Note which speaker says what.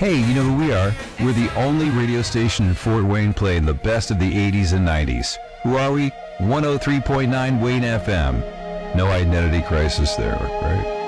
Speaker 1: Hey, you know who we are? We're the only radio station in Fort Wayne playing the best of the 80s and 90s. Who are we? 103.9 Wayne FM. No identity crisis there, right?